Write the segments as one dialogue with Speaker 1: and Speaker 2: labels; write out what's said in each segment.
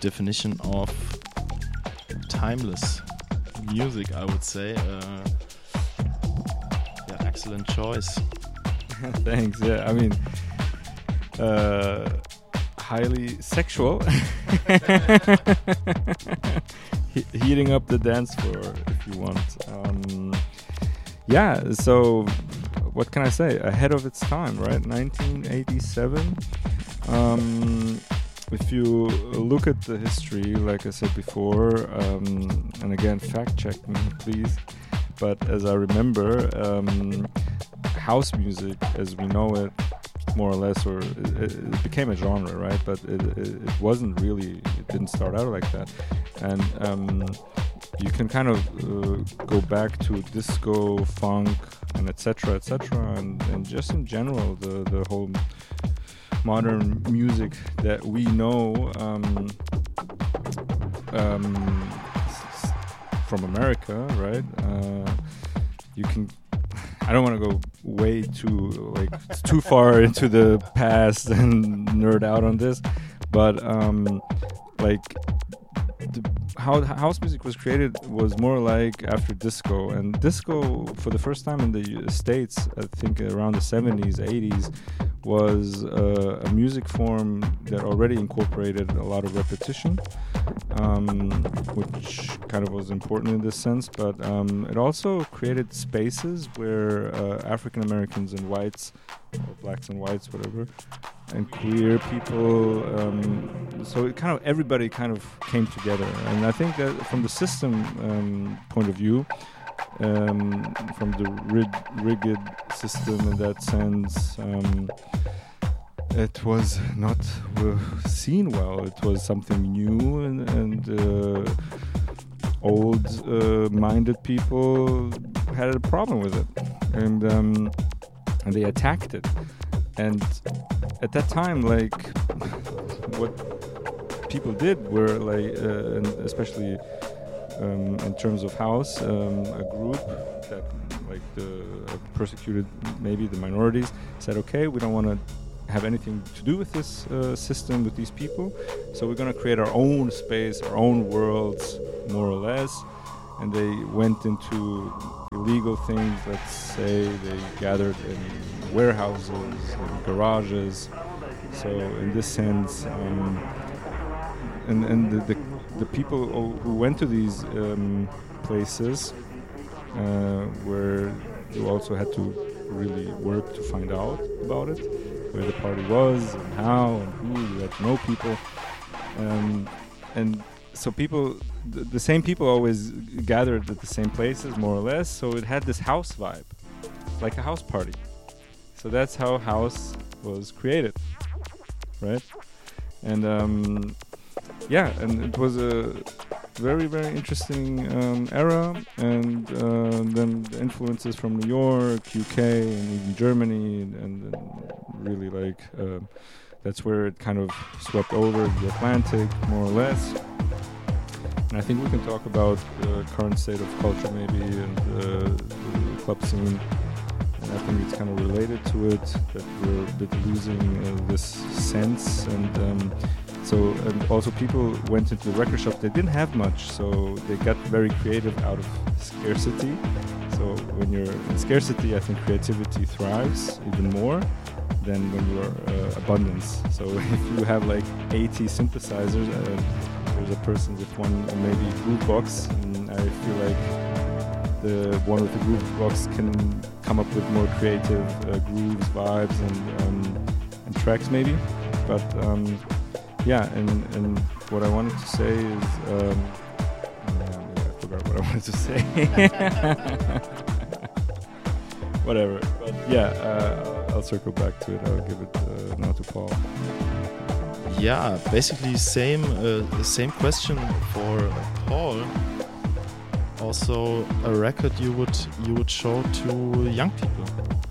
Speaker 1: definition of timeless music, I would say. Yeah, excellent choice.
Speaker 2: Thanks. Yeah, I mean, highly sexual, heating up the dance floor if you want. Yeah. So, what can I say? Ahead of its time, right? 1987. If you look at the history, like I said before, and again, fact check me, please. But as I remember, house music, as we know it, more or less, or it became a genre, right? But it wasn't really, it didn't start out like that. And you can kind of go back to disco, funk, and etc., and just in general, the whole modern music that we know from America, right? You can. I don't want to go way too far into the past and nerd out on this, but how house music was created was more like after disco, and disco for the first time in the States, I think around the 70s, 80s, was a music form that already incorporated a lot of repetition, which kind of was important in this sense, but it also created spaces where African Americans and whites, or blacks and whites, whatever, and queer people, so it kind of everybody kind of came together. And I think that from the system point of view, from the rigged system in that sense, it was not seen well. It was something new, and old-minded people had a problem with it, and they attacked it. And at that time, like, what people did were like, and especially in terms of house, a group that like the persecuted, maybe the minorities, said, okay, we don't want to have anything to do with this system, with these people, so we're going to create our own space, our own worlds, more or less. And they went into illegal things. Let's say they gathered in warehouses and garages. So in this sense, and the people who went to these places, where you also had to really work to find out about it, where the party was and how and who. You had to know people, and so people, the same people always gathered at the same places, more or less. So it had this house vibe, like a house party. So that's how house was created, right? And yeah, and it was a very, very interesting era. And then the influences from New York, UK, and even Germany, and really like that's where it kind of swept over the Atlantic, more or less. And I think we can talk about the current state of culture maybe, and the club scene. And I think it's kind of related to it, that we're a bit losing this sense. And also people went into the record shop. They didn't have much, so they got very creative out of scarcity. So when you're in scarcity, I think creativity thrives even more than when you're abundance. So if you have like 80 synthesizers, there's a person with one, or maybe groove box, and I feel like the one with the groove box can come up with more creative grooves, vibes, and tracks maybe. But yeah, and what I wanted to say is, I forgot what I wanted to say. Whatever. But yeah, I'll circle back to it. I'll give it now to Paul.
Speaker 1: Yeah, basically same question for Paul. Also, a record you would show to young people,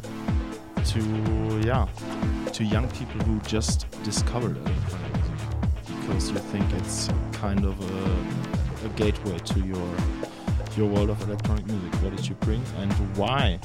Speaker 1: to young people who just discovered electronic music, because you think it's kind of a gateway to your world of electronic music. What did you bring and why?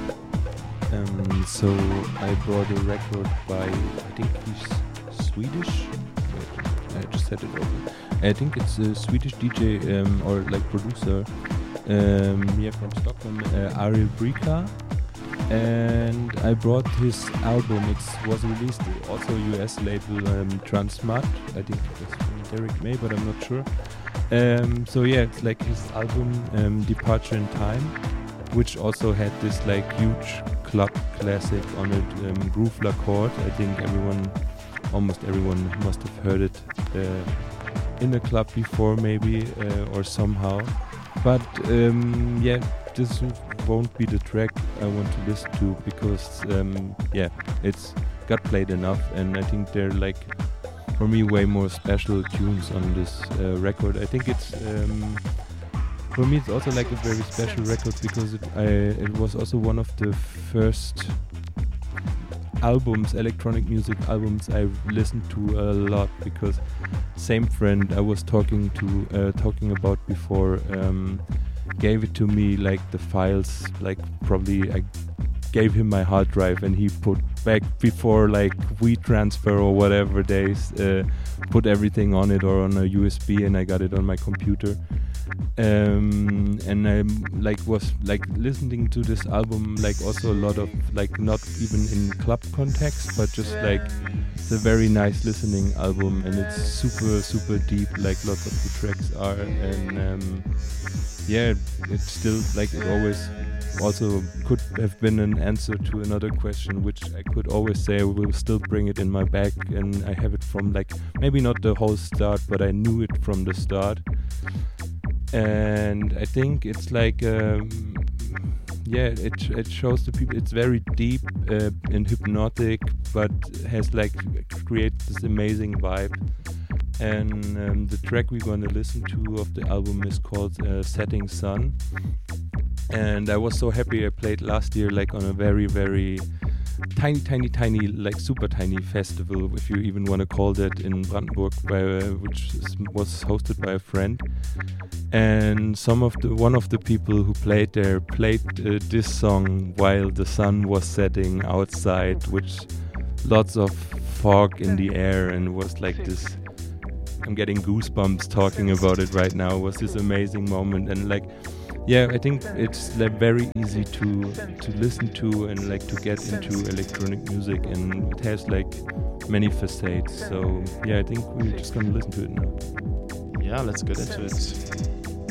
Speaker 3: So I brought a record by, I think he's Swedish. I just set it open. I think it's a Swedish DJ or like producer, from Stockholm, Ariel Brika. And I brought his album. It was released also US label Transmat. I think it was from Derek May, but I'm not sure. So yeah, it's like his album Departure in Time, which also had this like huge club classic on it, Groove L'Accord. I think almost everyone must have heard it in a club before, maybe or somehow. But this won't be the track I want to listen to because it's got played enough, and I think they're like, for me, way more special tunes on this record. I think it's for me it's also like a very special record because it was also one of the first electronic music albums I listened to a lot, because same friend I was talking about before gave it to me, like the files, like probably I gave him my hard drive and he put back before like WeTransfer or whatever days, put everything on it or on a USB, and I got it on my computer. And I was listening to this album also a lot of not even in club context, but just it's a very nice listening album, and it's super deep, lots of the tracks are, and it's still it always also could have been an answer to another question, which I could always say I will still bring it in my bag, and I have it from maybe not the whole start, but I knew it from the start. And I think it's it shows the people, it's very deep and hypnotic, but has creates this amazing vibe. And the track we're going to listen to of the album is called Setting Sun. And I was so happy I played last year on a very, very tiny, super tiny festival, if you even want to call that, in Brandenburg, which was hosted by a friend. And one of the people who played there played this song while the sun was setting outside, which lots of fog in the air, and was this. I'm getting goosebumps talking about it right now. It was this amazing moment, and I think it's very easy to listen to and to get into electronic music, and it has many facets. So I think we're just gonna listen to it now.
Speaker 1: Yeah, let's get into it.